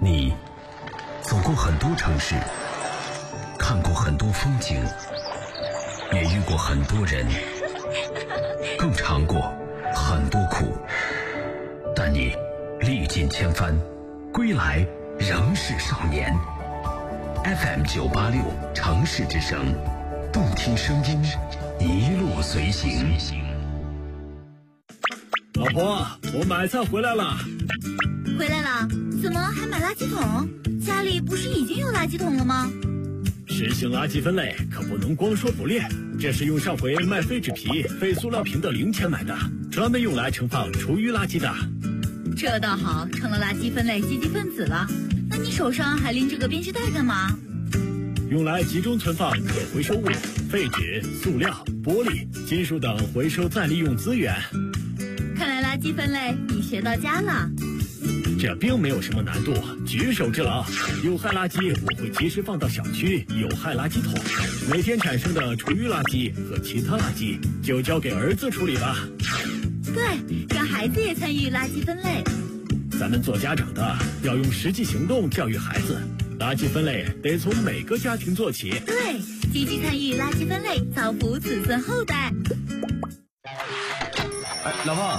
你走过很多城市，看过很多风景，也遇过很多人，更尝过很多苦，但你历尽千帆，归来仍是少年。FM 986城市之声，动听声音，一路随行。 老婆，我买菜回来了。 回来了？怎么还买垃圾桶？家里不是已经有垃圾桶了吗？ 实行垃圾分类可不能光说不练，这是用上回卖废纸皮、废塑料瓶的零钱买的，专门用来盛放厨余垃圾的。 这倒好，成了垃圾分类积极分子了。那你手上还拎着个编织袋干嘛？ 用来集中存放可回收物、废纸、塑料、玻璃、金属等回收再利用资源。 看来垃圾分类你学到家了。 这并没有什么难度，举手之劳。有害垃圾我会及时放到小区有害垃圾桶，每天产生的厨余垃圾和其他垃圾就交给儿子处理吧。 对，让孩子也参与垃圾分类。 咱们做家长的要用实际行动教育孩子，垃圾分类得从每个家庭做起。 对，积极参与垃圾分类，造福子孙后代。 老婆。